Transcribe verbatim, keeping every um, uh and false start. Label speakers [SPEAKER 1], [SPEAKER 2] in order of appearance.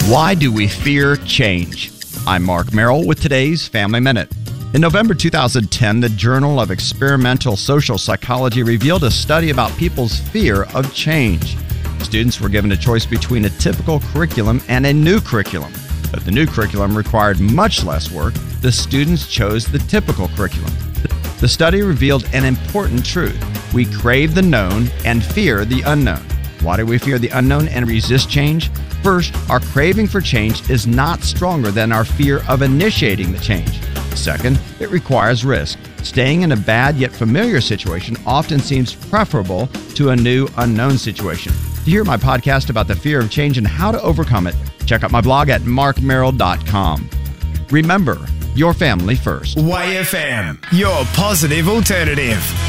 [SPEAKER 1] Why do we fear change? I'm Mark Merrill with today's Family Minute. In November two thousand ten, the Journal of Experimental Social Psychology revealed a study about people's fear of change. Students were given a choice between a typical curriculum and a new curriculum. But the new curriculum required much less work. The students chose the typical curriculum. The study revealed an important truth. We crave the known and fear the unknown. Why do we fear the unknown and resist change? First, our craving for change is not stronger than our fear of initiating the change. Second, it requires risk. Staying in a bad yet familiar situation often seems preferable to a new unknown situation. To hear my podcast about the fear of change and how to overcome it, check out my blog at mark merrill dot com. Remember, your family first.
[SPEAKER 2] Y F M, your positive alternative.